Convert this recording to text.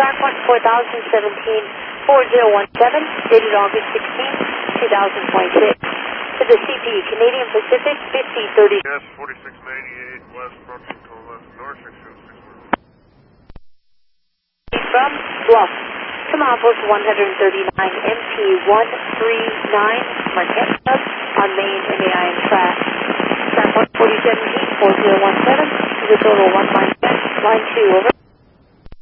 track 4017, dated August 16, 2026. To the CP, Canadian Pacific 5030. Yes, 4698 west, approaching to left, north 606. From Bluff to Milepost 139, MP139, Marquette Hub on main MAI and track. Track 4017, 4017, to the total 1 line 10, line 2, over.